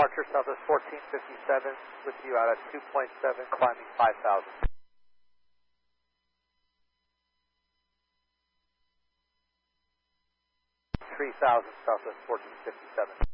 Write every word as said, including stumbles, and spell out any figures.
Departure Southwest fourteen fifty-seven with you out at two point seven, climbing five thousand. three thousand Southwest fourteen fifty-seven.